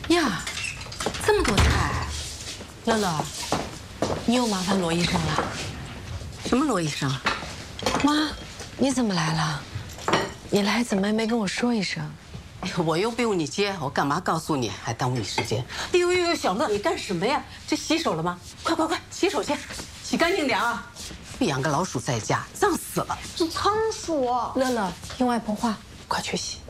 呀，这么多菜，乐乐，你又麻烦罗医生了。什么罗医生？ 妈，你怎么来了？你来怎么没跟我说一声？ 哎呦，我又不用你接，我干嘛告诉你，还耽误你时间？哎呦呦呦，小乐，你干什么呀？这洗手了吗？快快快，洗手去，洗干净点啊！养个老鼠在家，脏死了。 是仓鼠。 乐乐，听外婆话，快去洗。